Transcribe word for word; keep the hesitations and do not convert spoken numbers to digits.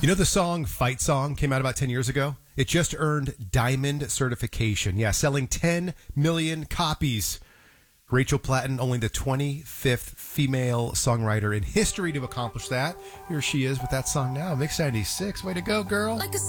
You know the song Fight Song came out about ten years ago? It just earned Diamond certification. Yeah, selling ten million copies. Rachel Platten, only the twenty-fifth female songwriter in history to accomplish that. Here she is with that song now. Mix ninety-six. Way to go, girl. Like a